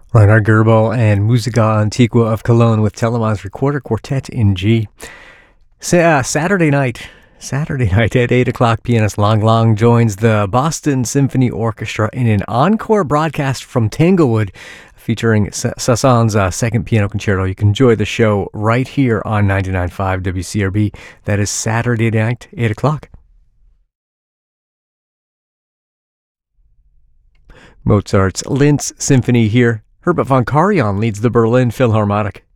Reinhard Goebel and Musica Antigua of Cologne with Telemann's Recorder Quartet in G. Saturday night at 8 o'clock, pianist Lang Lang joins the Boston Symphony Orchestra in an encore broadcast from Tanglewood featuring Sasson's second piano concerto. You can enjoy the show right here on 99.5 WCRB. That is Saturday night, 8 o'clock. Mozart's Linz Symphony here. Herbert von Karajan leads the Berlin Philharmonic.